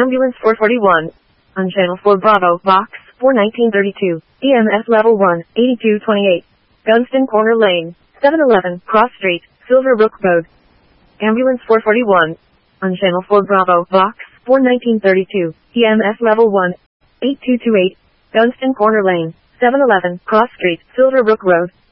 Ambulance 441. On Channel 4 Bravo, Box 41932. EMS Level 1, 8228. Gunston Corner Lane, 711 Cross Street, Silver Brook Road. Ambulance 441. On Channel 4 Bravo, Box 41932. EMS Level 1, 8228. Gunston Corner Lane, 711 Cross Street, Silver Brook Road.